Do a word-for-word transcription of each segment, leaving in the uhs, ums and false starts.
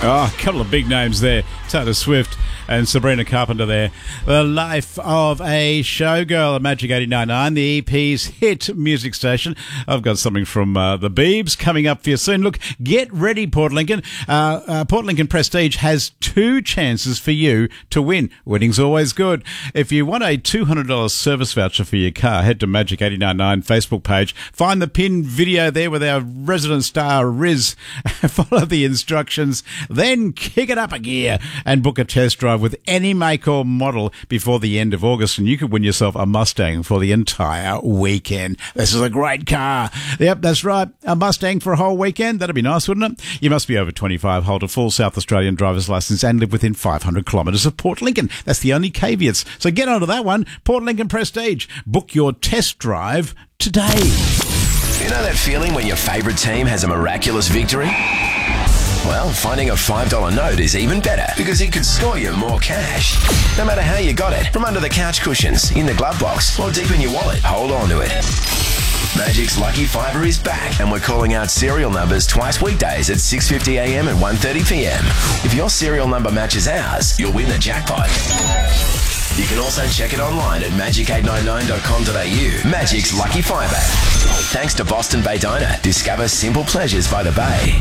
Oh, a couple of big names there. Taylor Swift and Sabrina Carpenter there. The Life of a Showgirl at Magic eighty-nine point nine, the E P's hit music station. I've got something from uh, the Beebs coming up for you soon. Look, get ready, Port Lincoln. Uh, uh, Port Lincoln Prestige has two chances for you to win. Winning's always good. If you want a two hundred dollars service voucher for your car, head to Magic eighty-nine point nine Facebook page. Find the pinned video there with our resident star, Riz. Follow the instructions. Then kick it up a gear and book a test drive with any make or model before the end of August, and you could win yourself a Mustang for the entire weekend. This is a great car. Yep, that's right. A Mustang for a whole weekend. That'd be nice, wouldn't it? You must be over twenty-five, hold a full South Australian driver's licence and live within five hundred kilometres of Port Lincoln. That's the only caveats. So get onto that one. Port Lincoln Prestige. Book your test drive today. You know that feeling when your favourite team has a miraculous victory? Well, finding a five dollar note is even better because it could score you more cash. No matter how you got it, from under the couch cushions, in the glove box, or deep in your wallet, hold on to it. Magic's Lucky Fiver is back, and we're calling out serial numbers twice weekdays at six fifty a m and one thirty p m. If your serial number matches ours, you'll win the jackpot. You can also check it online at magic eight nine nine dot com dot a u. Magic's Lucky Fiver. Thanks to Boston Bay Diner. Discover simple pleasures by the bay.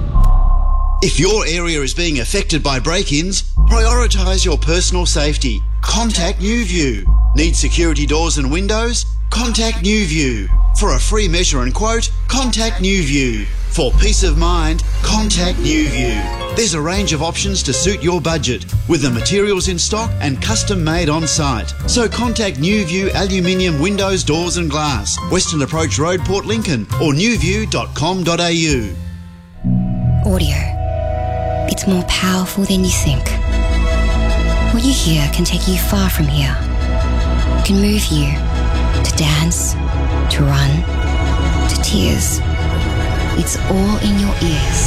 If your area is being affected by break-ins, prioritise your personal safety. Contact NewView. Need security doors and windows? Contact NewView. For a free measure and quote, contact NewView. For peace of mind, contact NewView. There's a range of options to suit your budget, with the materials in stock and custom made on site. So contact NewView Aluminium Windows, Doors and Glass, Western Approach Road, Port Lincoln, or newview dot com dot a u. Audio. It's more powerful than you think. What you hear can take you far from here. It can move you to dance, to run, to tears. It's all in your ears.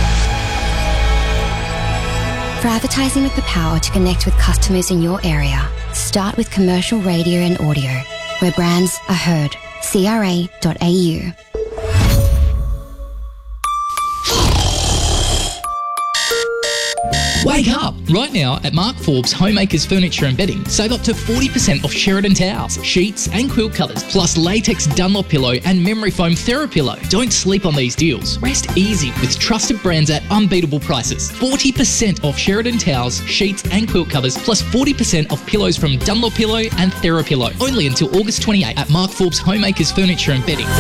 For advertising with the power to connect with customers in your area, start with commercial radio and audio, where brands are heard. C R A dot A U. Wake up! Right now at Mark Forbes Homemakers Furniture and Bedding, save up to forty percent off Sheridan towels, sheets and quilt covers, plus latex Dunlop pillow and memory foam TheraPillow. Don't sleep on these deals. Rest easy with trusted brands at unbeatable prices. forty percent off Sheridan towels, sheets and quilt covers, plus forty percent off pillows from Dunlop Pillow and TheraPillow. Only until August twenty-eighth at Mark Forbes Homemakers Furniture and Bedding.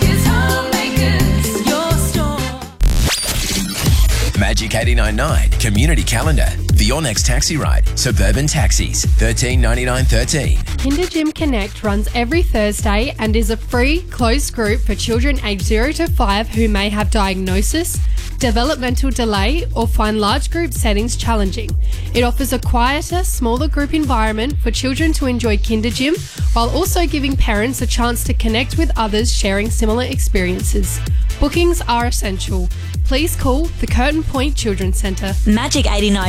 Magic eighty-nine point nine Community Calendar. For your next taxi ride, Suburban Taxis, thirteen ninety-nine thirteen. Kinder Gym Connect runs every Thursday and is a free, closed group for children aged zero to five who may have diagnosis, developmental delay, or find large group settings challenging. It offers a quieter, smaller group environment for children to enjoy Kinder Gym, while also giving parents a chance to connect with others sharing similar experiences. Bookings are essential. Please call the Curtin Point Children's Centre. Magic eighty-nine